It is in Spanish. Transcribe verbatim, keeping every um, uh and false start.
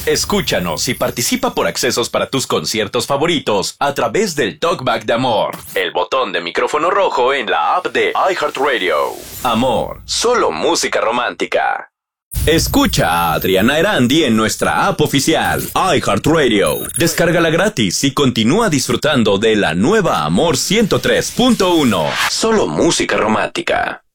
Escúchanos y participa por accesos para tus conciertos favoritos a través del Talkback de Amor, el botón de micrófono rojo en la app de iHeartRadio. Amor, solo música romántica. Escucha a Adriana Erandi en nuestra app oficial, iHeartRadio. Descárgala gratis y continúa disfrutando de la nueva Amor ciento tres punto uno. Solo música romántica.